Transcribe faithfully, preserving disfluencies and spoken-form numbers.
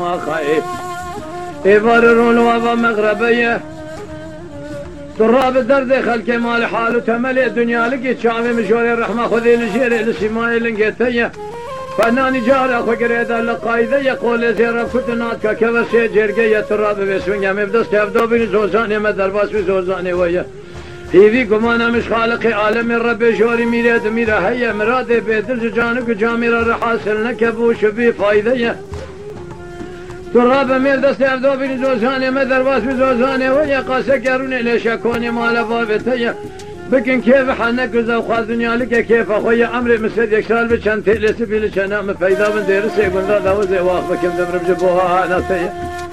ما خايف إبار رولوا ومغربية تراب الدرد خلق مال حال تملئ الدنيا لقي شعبي مشوري الرحمة خذي لشيري لسماي لنقيتية فناني جارة خقريدا لقايدة يقول زيرا كتنات كبسي جرقية تراب بسوينيا مبدس كفدو بني زوزاني مدرباس بزوزاني ويا هيفي قمانا مش خالق عالم الرب شوري ميراد ميرا هيا مرادي بيدرج جانك جاميرا رحاسل نكبوش بي فايدة تراب مبدس كفدو بني زوزاني مدرباس بزوزاني ويا قاسا كروني ليش اكوني مالا بابتيا بكن كيف حنك وزاو خال دنيا لك كيف اخويا عمري مسد يكسال بچن تلسي بيلي چنا مفيدا من ديرسي قلنا داوزي واخ بكم دمر بجبوها انا سيا